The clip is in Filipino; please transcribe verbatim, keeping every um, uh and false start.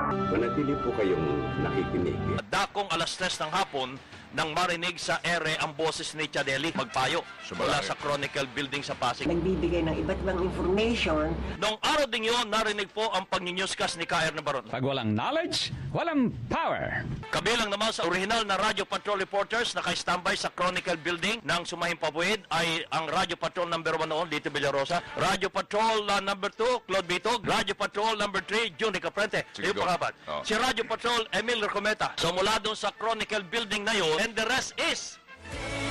Manatili po kayong nakikinig. Dakong alas tres ng hapon nang marinig sa ere ang boses ni Chadeli magpayo mula sa Chronicle Building sa Pasig. Nagbibigay ng iba't ibang information. Noong araw din yun, narinig po ang pag-newscast ni K R Nabaron. Pag walang knowledge, walang power. Kabilang naman sa original na Radio Patrol reporters na naka-standby sa Chronicle Building ng Sumahing Pabuid ay ang Radio Patrol number one noon, Lito Villarosa, Radio Patrol uh, number two, Claude Bitog, Radio Patrol number three, Juni Caprente. Sige, Yung go. pangapat. Oh. Si Radio Patrol, Emil Recometa. So mula doon sa Chronicle Building na yun, and the rest is